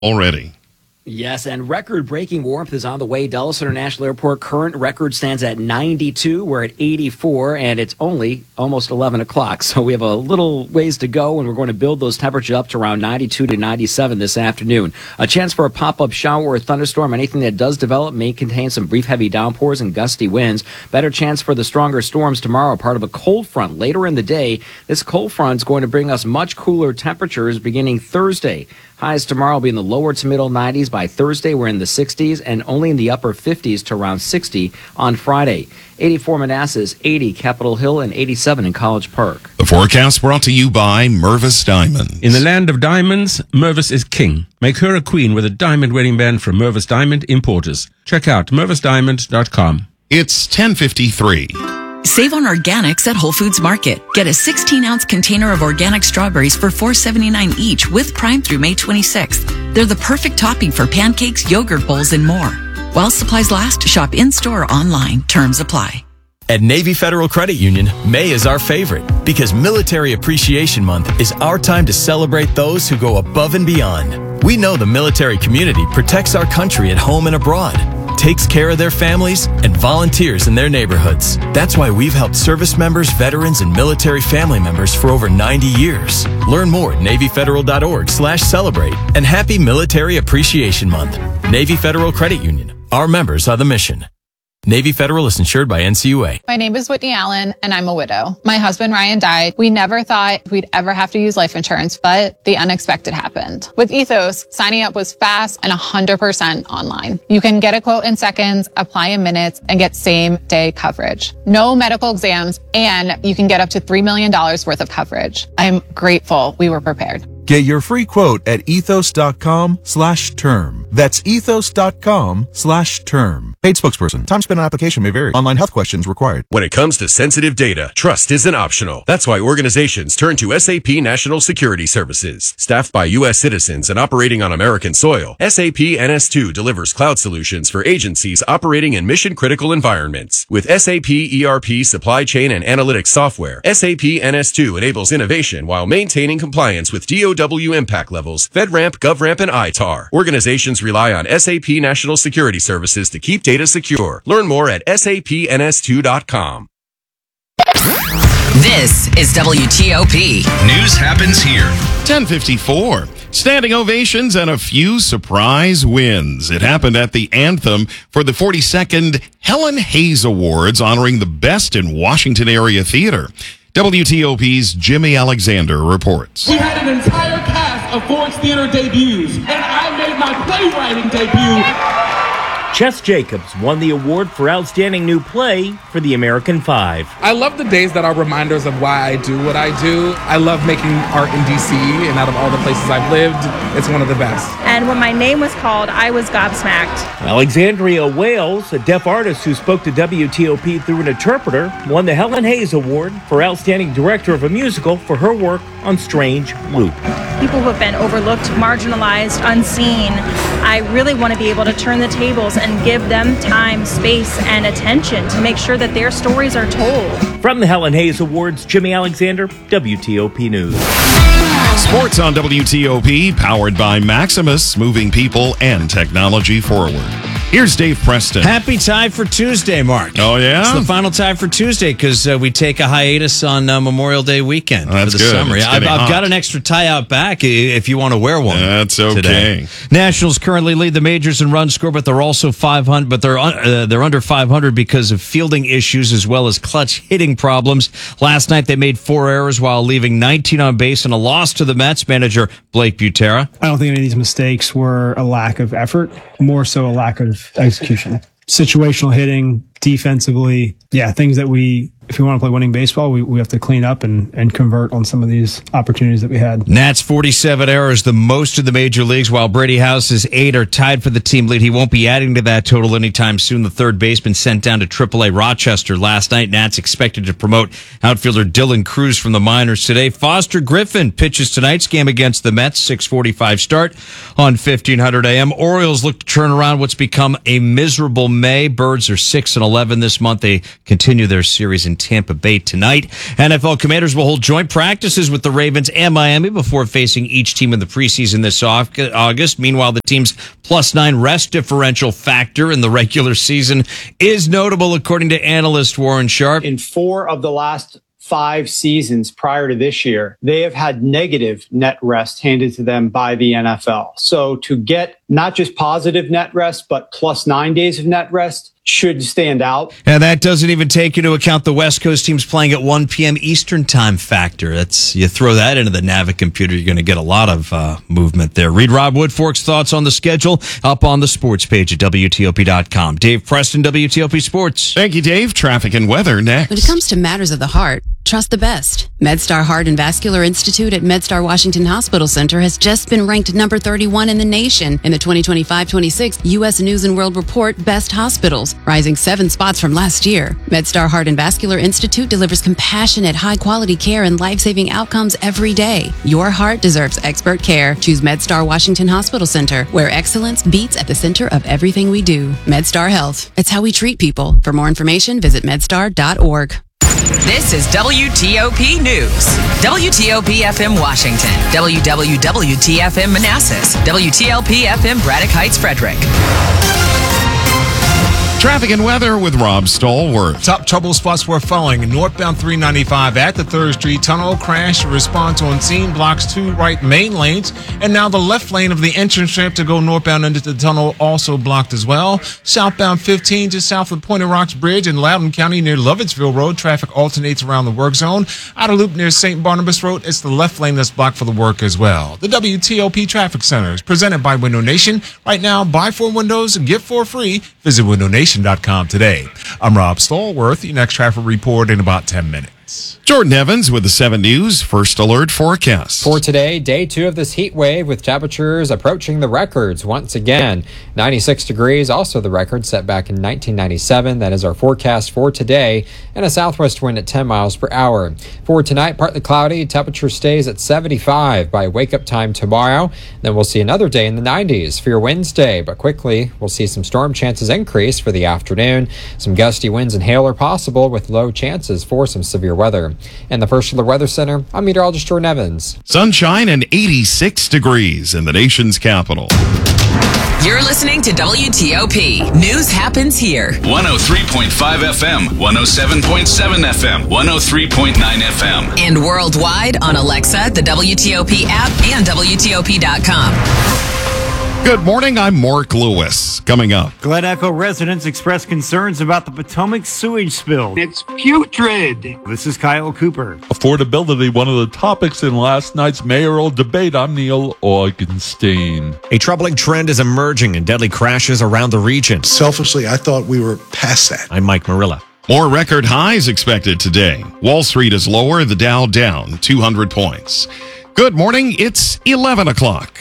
already. Yes, and record-breaking warmth is on the way. Dulles International Airport current record stands at 92. We're at 84, and it's only almost 11 o'clock. So we have a little ways to go, and we're going to build those temperatures up to around 92 to 97 this afternoon. A chance for a pop-up shower or thunderstorm. Anything that does develop may contain some brief heavy downpours and gusty winds. Better chance for the stronger storms tomorrow, part of a cold front later in the day. This cold front is going to bring us much cooler temperatures beginning Thursday. Highs tomorrow will be in the lower to middle 90s. By Thursday, we're in the 60s and only in the upper 50s to around 60 on Friday. 84 Manassas, 80 Capitol Hill, and 87 in College Park. The forecast brought to you by Mervis Diamonds. In the land of diamonds, Mervis is king. Make her a queen with a diamond wedding band from Mervis Diamond Importers. Check out mervisdiamond.com. It's 10:53. Save on organics at Whole Foods Market. Get a 16-ounce container of organic strawberries for $4.79 each with Prime through May 26th. They're the perfect topping for pancakes, yogurt bowls, and more. While supplies last, shop in-store or online. Terms apply. At Navy Federal Credit Union, May is our favorite because Military Appreciation Month is our time to celebrate those who go above and beyond. We know the military community protects our country at home and abroad, takes care of their families, and volunteers in their neighborhoods. That's why we've helped service members, veterans, and military family members for over 90 years. Learn more at NavyFederal.org/celebrate. And happy Military Appreciation Month. Navy Federal Credit Union. Our members are the mission. Navy Federal is insured by NCUA. My name is Whitney Allen, and I'm a widow. My husband, Ryan, died. We never thought we'd ever have to use life insurance, but the unexpected happened. With Ethos, signing up was fast and 100% online. You can get a quote in seconds, apply in minutes, and get same-day coverage. No medical exams, and you can get up to $3 million worth of coverage. I'm grateful we were prepared. Get your free quote at ethos.com/term. That's ethos.com/term. Paid spokesperson. Time spent on application may vary. Online health questions required. When it comes to sensitive data, trust isn't optional. That's why organizations turn to SAP National Security Services. Staffed by U.S. citizens and operating on American soil, SAP NS2 delivers cloud solutions for agencies operating in mission-critical environments. With SAP ERP supply chain and analytics software, SAP NS2 enables innovation while maintaining compliance with DoD impact levels, FedRAMP, GovRAMP, and ITAR. Organizations rely on SAP National Security Services to keep data secure. Learn more at sapns2.com. This is WTOP. News happens here. 10:54. Standing ovations and a few surprise wins. It happened at the anthem for the 42nd Helen Hayes Awards, honoring the best in Washington area theater. WTOP's Jimmy Alexander reports. We had an entire cast of Ford's Theater debuts, and I made my playwriting debut. Chess Jacobs won the award for Outstanding New Play for The American Five. I love the days that are reminders of why I do what I do. I love making art in D.C., and out of all the places I've lived, it's one of the best. And when my name was called, I was gobsmacked. Alexandria Wales, a deaf artist who spoke to WTOP through an interpreter, won the Helen Hayes Award for Outstanding Director of a Musical for her work on Strange Loop. People who have been overlooked, marginalized, unseen. I really want to be able to turn the tables and give them time, space, and attention to make sure that their stories are told. From the Helen Hayes Awards, Jimmy Alexander, WTOP News. Sports on WTOP, powered by Maximus, moving people and technology forward. Here's Dave Preston. Happy tie for Tuesday, Mark. Oh, yeah? It's the final tie for Tuesday because we take a hiatus on Memorial Day weekend for the good. summer. I've got an extra tie out back if you want to wear one. That's okay. Today. Nationals currently lead the majors in run score, but they're also 500. But they're under 500 because of fielding issues as well as clutch hitting problems. Last night they made 4 errors while leaving 19 on base in a loss to the Mets. Manager Blake Butera. I don't think any of these mistakes were a lack of effort, more so a lack of execution. Situational hitting, defensively, things that if we want to play winning baseball, we have to clean up and convert on some of these opportunities that we had. Nats 47 errors, the most in the major leagues, while Brady House's 8 are tied for the team lead. He won't be adding to that total anytime soon. The third baseman sent down to AAA Rochester last night. Nats expected to promote outfielder Dylan Cruz from the minors today. Foster Griffin pitches tonight's game against the Mets, 6:45 start on 1500 AM. Orioles look to turn around what's become a miserable May. Birds are 6-11 this month. They continue their series in Tampa Bay tonight. NFL Commanders will hold joint practices with the Ravens and Miami before facing each team in the preseason this August. Meanwhile, the team's +9 rest differential factor in the regular season is notable, according to analyst Warren Sharp. In 4 of the last 5 seasons prior to this year, they have had negative net rest handed to them by the NFL. So to get not just positive net rest, but +9 days of net rest should stand out. And that doesn't even take into account the West Coast teams playing at 1 p.m. Eastern time factor. You throw that into the Navic computer, you're going to get a lot of movement there. Read Rob Woodfork's thoughts on the schedule up on the sports page at WTOP.com. Dave Preston, WTOP Sports. Thank you, Dave. Traffic and weather next. When it comes to matters of the heart, trust the best. MedStar Heart and Vascular Institute at MedStar Washington Hospital Center has just been ranked number 31 in the nation in the 2025-26 U.S. News & World Report Best Hospitals, rising 7 spots from last year. MedStar Heart and Vascular Institute delivers compassionate, high-quality care and life-saving outcomes every day. Your heart deserves expert care. Choose MedStar Washington Hospital Center, where excellence beats at the center of everything we do. MedStar Health. It's how we treat people. For more information, visit medstar.org. This is WTOP News. WTOP FM Washington. WWWTFM Manassas. WTLP FM Braddock Heights Frederick. Traffic and weather with Rob Stallworth. Top trouble spots were following northbound 395 at the 3rd Street Tunnel. Crash response on scene, blocks 2 right main lanes. And now the left lane of the entrance ramp to go northbound into the tunnel also blocked as well. Southbound 15 just south of Pointed Rocks Bridge in Loudoun County near Lovettsville Road. Traffic alternates around the work zone. Outer loop near St. Barnabas Road. It's the left lane that's blocked for the work as well. The WTOP Traffic Center is presented by Window Nation. Right now, buy 4 windows and get 4 free. Visit WindowNation.com today. I'm Rob Stallworth. Your next traffic report in about 10 minutes. Jordan Evans with the 7 News First Alert Forecast. For today, day 2 of this heat wave with temperatures approaching the records once again. 96 degrees, also the record set back in 1997. That is our forecast for today, and a southwest wind at 10 miles per hour. For tonight, partly cloudy, temperature stays at 75 by wake-up time tomorrow. Then we'll see another day in the 90s for your Wednesday, but quickly we'll see some storm chances increase for the afternoon. Some gusty winds and hail are possible with low chances for some severe weather. In the First Alert Weather Center, I'm meteorologist Jordan Evans. Sunshine and 86 degrees in the nation's capital. You're listening to WTOP. News happens here. 103.5 FM, 107.7 FM, 103.9 FM. And worldwide on Alexa, the WTOP app, and WTOP.com. Good morning, I'm Mark Lewis. Coming up. Glen Echo residents express concerns about the Potomac sewage spill. It's putrid. This is Kyle Cooper. Affordability, one of the topics in last night's mayoral debate. I'm Neil Augenstein. A troubling trend is emerging in deadly crashes around the region. Selfishly, I thought we were past that. I'm Mike Marilla. More record highs expected today. Wall Street is lower, the Dow down 200 points. Good morning, it's 11 o'clock.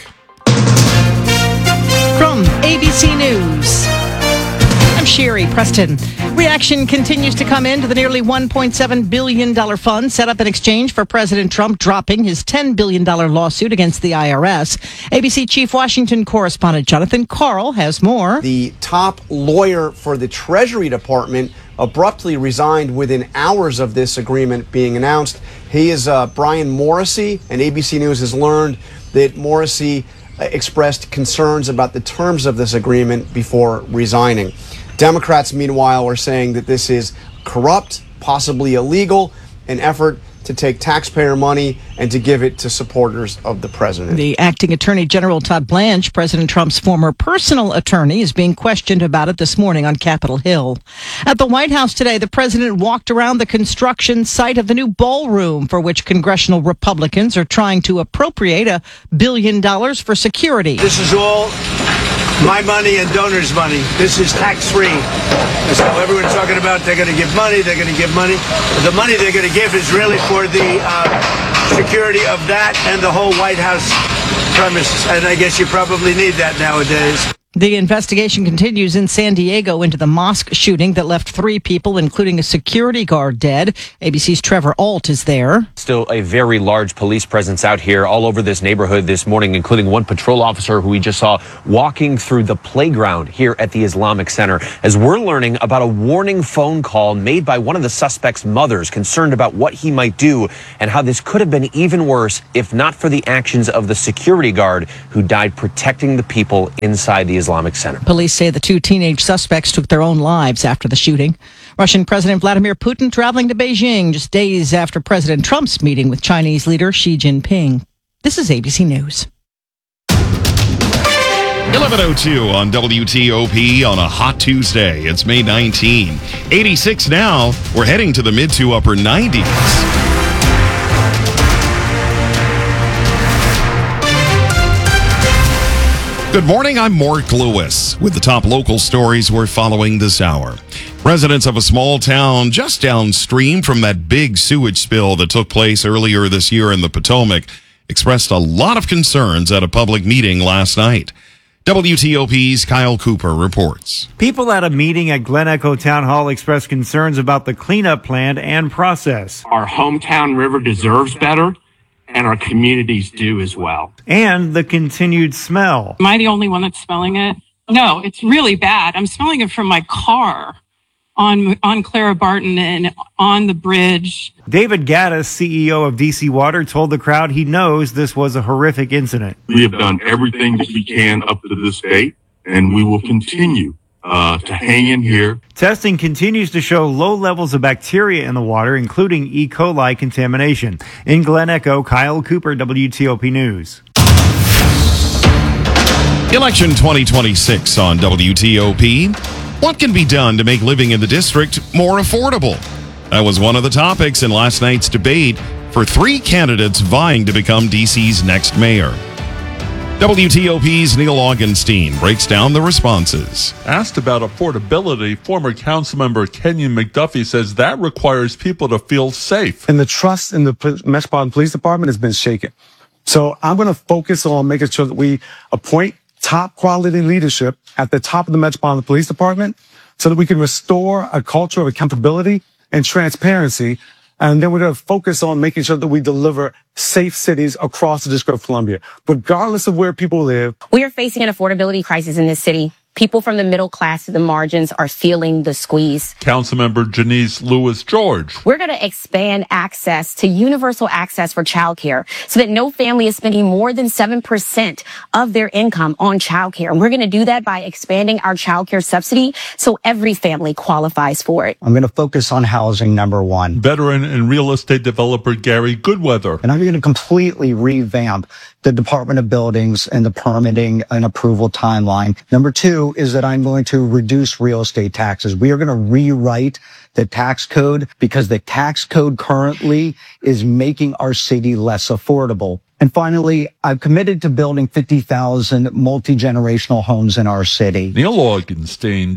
From ABC News, I'm Sherry Preston. Reaction continues to come in to the nearly $1.7 billion fund set up in exchange for President Trump dropping his $10 billion lawsuit against the IRS. ABC Chief Washington correspondent Jonathan Karl has more. The top lawyer for the Treasury Department abruptly resigned within hours of this agreement being announced. He is Brian Morrissey, and ABC News has learned that Morrissey expressed concerns about the terms of this agreement before resigning. Democrats, meanwhile, are saying that this is corrupt, possibly illegal, an effort to take taxpayer money and to give it to supporters of the president. The acting Attorney General Todd Blanche, President Trump's former personal attorney, is being questioned about it this morning on Capitol Hill. At the White House today, the president walked around the construction site of the new ballroom for which congressional Republicans are trying to appropriate $1 billion for security. This is all my money and donors' money. This is tax-free. So everyone's talking about they're going to give money, they're going to give money. The money they're going to give is really for the security of that and the whole White House premises. And I guess you probably need that nowadays. The investigation continues in San Diego into the mosque shooting that left 3 people, including a security guard, dead. ABC's Trevor Ault is there. Still a very large police presence out here all over this neighborhood this morning, including one patrol officer who we just saw walking through the playground here at the Islamic Center, as we're learning about a warning phone call made by one of the suspect's mothers concerned about what he might do and how this could have been even worse if not for the actions of the security guard who died protecting the people inside the Islamic Center. Police say the 2 teenage suspects took their own lives after the shooting. Russian President Vladimir Putin traveling to Beijing just days after President Trump's meeting with Chinese leader Xi Jinping. This is ABC News. 11:02 on WTOP on a hot Tuesday. It's May 19. 86 now. We're heading to the mid to upper 90s. Good morning, I'm Mark Lewis with the top local stories we're following this hour. Residents of a small town just downstream from that big sewage spill that took place earlier this year in the Potomac expressed a lot of concerns at a public meeting last night. WTOP's Kyle Cooper reports. People at a meeting at Glen Echo Town Hall expressed concerns about the cleanup plan and process. Our hometown river deserves better, and our communities do as well. And the continued smell. Am I the only one that's smelling it? No, it's really bad. I'm smelling it from my car on Clara Barton and on the bridge. David Gaddis, CEO of DC Water, told the crowd he knows this was a horrific incident. We have done everything that we can up to this date, and we will continue to hang in here. Testing continues to show low levels of bacteria in the water, including E. coli contamination. In Glen Echo, Kyle Cooper, WTOP News. Election 2026 on WTOP. What can be done to make living in the district more affordable? That was one of the topics in last night's debate for 3 candidates vying to become DC's next mayor. WTOP's Neil Augenstein breaks down the responses. Asked about affordability, former Councilmember Kenyon McDuffie says that requires people to feel safe. And the trust in the Metropolitan Police Department has been shaken. So I'm going to focus on making sure that we appoint top quality leadership at the top of the Metropolitan Police Department so that we can restore a culture of accountability and transparency. And then we're going to focus on making sure that we deliver safe cities across the District of Columbia, regardless of where people live. We are facing an affordability crisis in this city. People from the middle class to the margins are feeling the squeeze. Councilmember Janice Lewis-George. We're going to expand access to universal access for childcare so that no family is spending more than 7% of their income on childcare. And we're going to do that by expanding our childcare subsidy so every family qualifies for it. I'm going to focus on housing, number one. Veteran and real estate developer Gary Goodweather. And I'm going to completely revamp the Department of Buildings and the permitting and approval timeline. Number two is that I'm going to reduce real estate taxes. We are going to rewrite the tax code because the tax code currently is making our city less affordable. And finally, I've committed to building 50,000 multi-generational homes in our city. Neil Augenstein,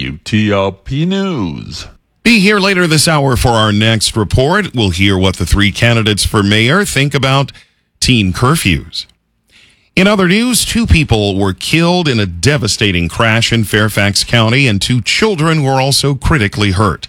WTOP News. Be here later this hour for our next report. We'll hear what the 3 candidates for mayor think about teen curfews. In other news, 2 people were killed in a devastating crash in Fairfax County, and 2 children were also critically hurt.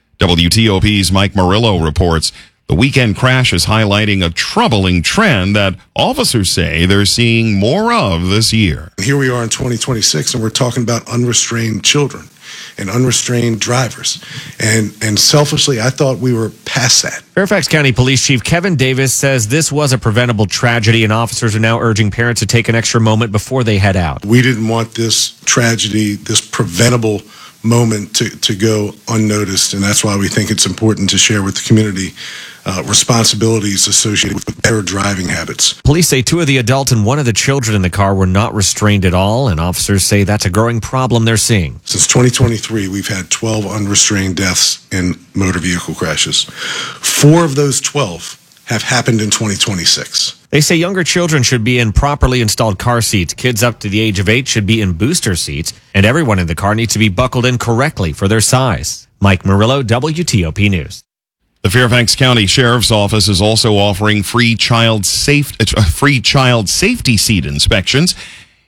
WTOP's Mike Murillo reports the weekend crash is highlighting a troubling trend that officers say they're seeing more of this year. Here we are in 2026, and we're talking about unrestrained children and unrestrained drivers. And selfishly, I thought we were past that. Fairfax County Police Chief Kevin Davis says this was a preventable tragedy, and officers are now urging parents to take an extra moment before they head out. We didn't want this tragedy, this preventable moment to go unnoticed, and that's why we think it's important to share with the community responsibilities associated with better driving habits. Police say 2 of the adults and 1 of the children in the car were not restrained at all, and officers say that's a growing problem they're seeing. Since 2023, we've had 12 unrestrained deaths in motor vehicle crashes. 4 of those 12 have happened in 2026. They say younger children should be in properly installed car seats. Kids up to the age of 8 should be in booster seats, and everyone in the car needs to be buckled in correctly for their size. Mike Murillo, WTOP News. The Fairfax County Sheriff's Office is also offering free child safety seat inspections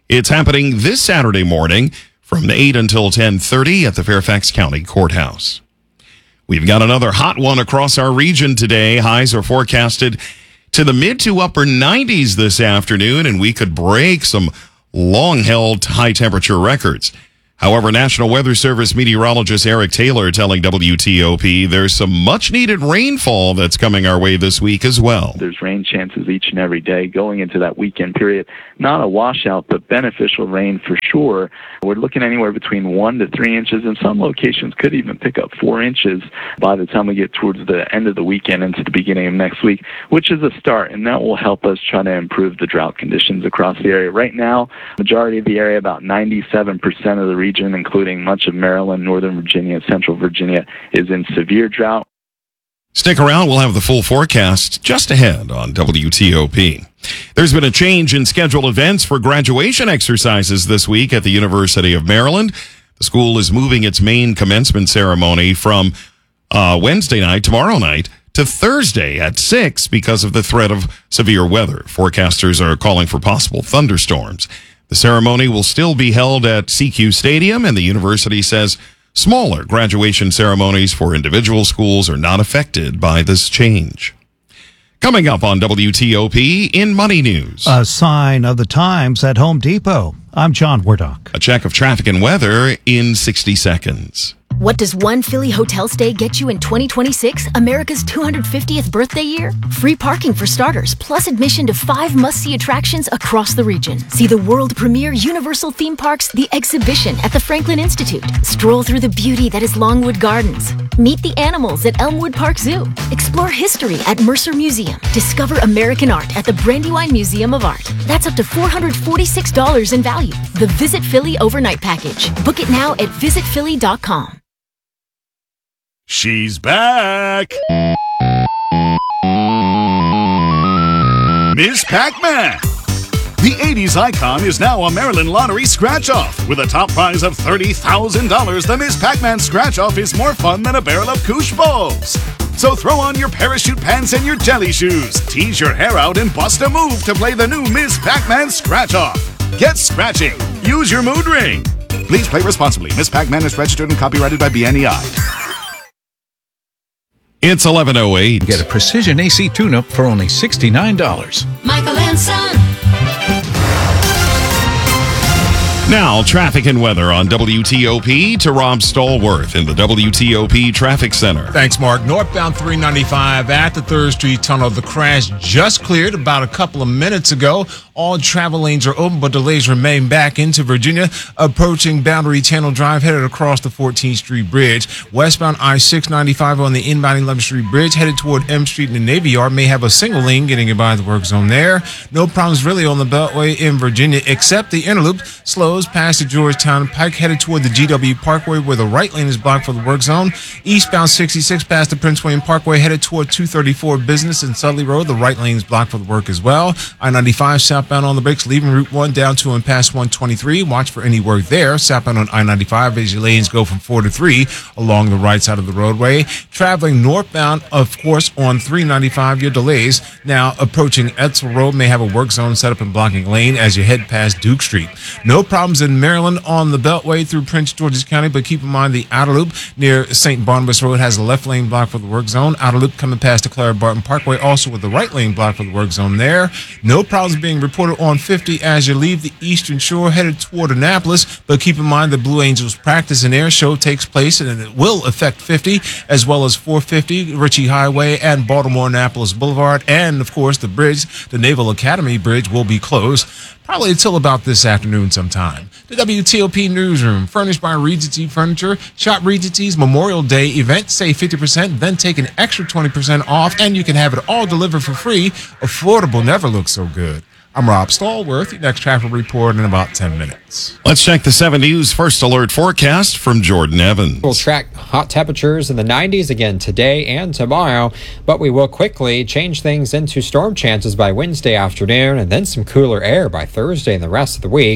It's happening this Saturday morning from 8 until 10:30 at the Fairfax County Courthouse. We've got another hot one across our region today. Highs are forecasted to the mid to upper 90s this afternoon, and we could break some long-held high-temperature records. However, National Weather Service meteorologist Eric Taylor telling WTOP there's some much-needed rainfall that's coming our way this week as well. There's rain chances each and every day going into that weekend period. Not a washout, but beneficial rain for sure. We're looking anywhere between 1 to 3 inches, and some locations could even pick up 4 inches by the time we get towards the end of the weekend into the beginning of next week, which is a start, and that will help us try to improve the drought conditions across the area. Right now, majority of the area, about 97% of the region, including much of Maryland, Northern Virginia, Central Virginia, is in severe drought. Stick around. We'll have the full forecast just ahead on WTOP. There's been a change in scheduled events for graduation exercises this week at the University of Maryland. The school is moving its main commencement ceremony from Wednesday night, tomorrow night, to Thursday at 6 because of the threat of severe weather. Forecasters are calling for possible thunderstorms. The ceremony will still be held at CQ Stadium, and the university says smaller graduation ceremonies for individual schools are not affected by this change. Coming up on WTOP in Money News. A sign of the times at Home Depot. I'm John Wardock. A check of traffic and weather in 60 seconds. What does one Philly hotel stay get you in 2026, America's 250th birthday year? Free parking for starters, plus admission to 5 must-see attractions across the region. See the world premiere Universal theme parks, The Exhibition at the Franklin Institute. Stroll through the beauty that is Longwood Gardens. Meet the animals at Elmwood Park Zoo. Explore history at Mercer Museum. Discover American art at the Brandywine Museum of Art. That's up to $446 in value. The Visit Philly Overnight Package. Book it now at visitphilly.com. She's back! Miss Pac-Man! The 80s icon is now a Maryland Lottery scratch-off. With a top prize of $30,000, the Miss Pac-Man scratch-off is more fun than a barrel of Koosh Bulbs. So throw on your parachute pants and your jelly shoes, tease your hair out, and bust a move to play the new Miss Pac-Man scratch-off. Get scratching. Use your mood ring. Please play responsibly. Miss Pac-Man is registered and copyrighted by BNEI. It's 11:08. Get a precision AC tune-up for only $69. Michael and Son. Now, traffic and weather on WTOP to Rob Stallworth in the WTOP Traffic Center. Thanks, Mark. Northbound 395 at the 3rd Street Tunnel. The crash just cleared about a couple of minutes ago. All travel lanes are open, but delays remain back into Virginia. Approaching Boundary Channel Drive, headed across the 14th Street Bridge. Westbound I-695 on the inbound 11th Street Bridge, headed toward M Street and the Navy Yard, may have a single lane getting you by the work zone there. No problems really on the Beltway in Virginia, except the Interloop slows past the Georgetown Pike, headed toward the GW Parkway, where the right lane is blocked for the work zone. Eastbound 66 past the Prince William Parkway, headed toward 234 Business and Sudley Road. The right lane is blocked for the work as well. I-95 southbound on the brakes, leaving Route 1 down to and past 123. Watch for any work there. Southbound on I-95 as your lanes go from 4 to 3 along the right side of the roadway. Traveling northbound, of course, on 395, your delays. Now approaching Edsel Road may have a work zone set up in blocking lane as you head past Duke Street. No problems in Maryland on the Beltway through Prince George's County, but keep in mind the outer loop near St. Barnabas Road has a left lane blocked for the work zone. Outer loop coming past the Clara Barton Parkway, also with the right lane blocked for the work zone there. No problems being reported on 50 as you leave the Eastern Shore headed toward Annapolis, but keep in mind the Blue Angels practice and air show takes place and it will affect 50 as well as 450, Ritchie Highway and Baltimore Annapolis Boulevard, and of course the bridge, the Naval Academy Bridge, will be closed probably until about this afternoon sometime. The WTOP Newsroom, furnished by Regency Furniture. Shop Regency's Memorial Day event. Save 50%, then take an extra 20% off, and you can have it all delivered for free. Affordable never looks so good. I'm Rob Stallworth. Your next traffic report in about 10 minutes. Let's check the 7 News First Alert forecast from Jordan Evans. We'll track hot temperatures in the 90s again today and tomorrow, but we will quickly change things into storm chances by Wednesday afternoon and then some cooler air by Thursday and the rest of the week.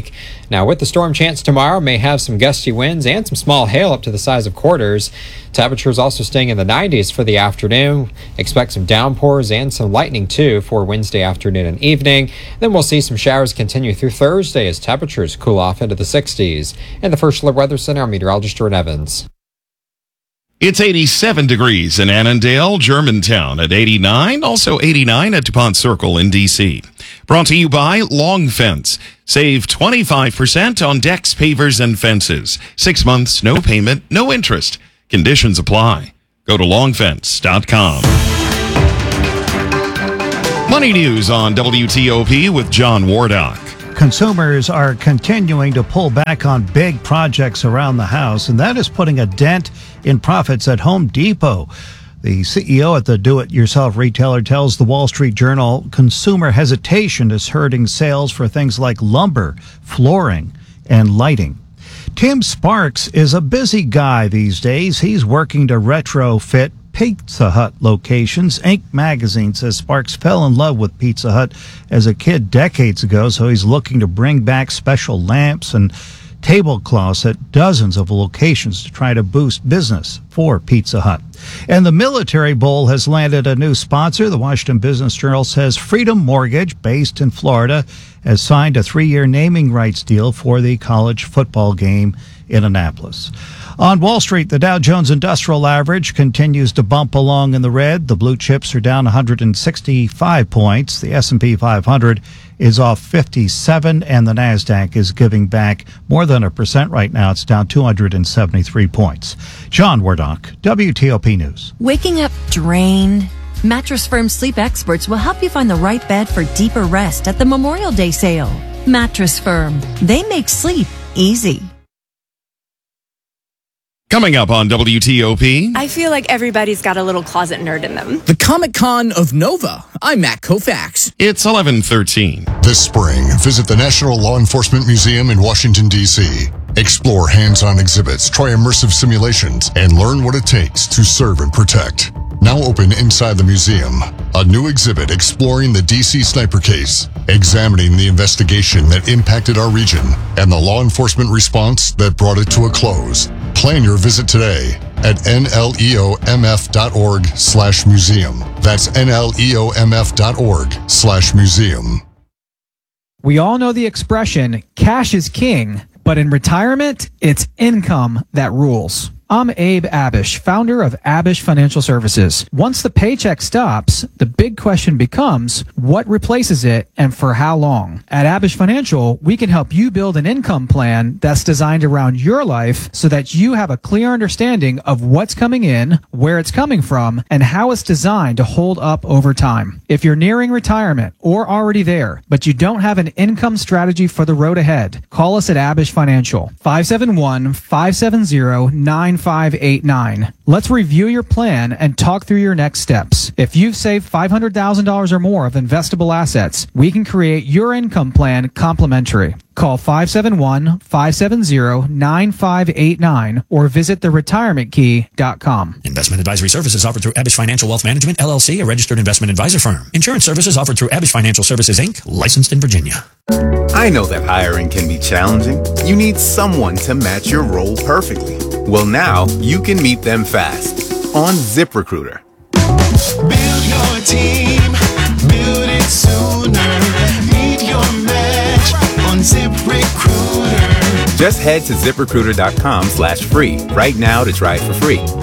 Now, with the storm chance tomorrow, may have some gusty winds and some small hail up to the size of quarters. Temperatures also staying in the 90s for the afternoon. Expect some downpours and some lightning, too, for Wednesday afternoon and evening. Then we'll see some showers continue through Thursday as temperatures cool off into the 60s. In the First Alert Weather Center, I'm meteorologist Jordan Evans. It's 87 degrees in Annandale, Germantown at 89, also 89 at DuPont Circle in D.C. Brought to you by Long Fence. Save 25% on decks, pavers, and fences. 6 months, no payment, no interest. Conditions apply. Go to longfence.com. Money news on WTOP with John Wardock. Consumers are continuing to pull back on big projects around the house, and that is putting a dent in profits at Home Depot. The CEO at the do-it-yourself retailer tells the Wall Street Journal consumer hesitation is hurting sales for things like lumber, flooring, and lighting. Tim Sparks is a busy guy these days. He's working to retrofit Pizza Hut locations. Inc. magazine says Sparks fell in love with Pizza Hut as a kid decades ago, so he's looking to bring back special lamps and tablecloths at dozens of locations to try to boost business for Pizza Hut. And the Military Bowl has landed a new sponsor. The Washington Business Journal says Freedom Mortgage, based in Florida, has signed a 3-year naming rights deal for the college football game in Annapolis. On Wall Street, the Dow Jones Industrial Average continues to bump along in the red. The blue chips are down 165 points. The S&P 500 is off 57, and the NASDAQ is giving back more than 1% right now. It's down 273 points. John Wardock, WTOP News. Waking up drained? Mattress Firm sleep experts will help you find the right bed for deeper rest at the Memorial Day sale. Mattress Firm. They make sleep easy. Coming up on WTOP. I feel like everybody's got a little closet nerd in them. The Comic-Con of Nova. I'm Matt Koufax. It's 11:13. This spring, visit the National Law Enforcement Museum in Washington, D.C. Explore hands-on exhibits, try immersive simulations, and learn what it takes to serve and protect. Now open inside the museum, a new exhibit exploring the D.C. sniper case, examining the investigation that impacted our region and the law enforcement response that brought it to a close. Plan your visit today at nleomf.org/museum. That's nleomf.org/museum. We all know the expression, cash is king, but in retirement, it's income that rules. I'm Abe Abish, founder of Abish Financial Services. Once the paycheck stops, the big question becomes, what replaces it and for how long? At Abish Financial, we can help you build an income plan that's designed around your life so that you have a clear understanding of what's coming in, where it's coming from, and how it's designed to hold up over time. If you're nearing retirement or already there, but you don't have an income strategy for the road ahead, call us at Abish Financial, 571-570-9589. Let's review your plan and talk through your next steps. If you've saved $500,000 or more of investable assets, we can create your income plan complimentary. Call 571-570-9589 or visit theretirementkey.com. Investment advisory services offered through Abish Financial Wealth Management, LLC, a registered investment advisor firm. Insurance services offered through Abish Financial Services, Inc., licensed in Virginia. I know that hiring can be challenging. You need someone to match your role perfectly. Well, now you can meet them fast on ZipRecruiter. Build your team, build it sooner. Meet your match on ZipRecruiter. Just head to ZipRecruiter.com/free right now to try it for free.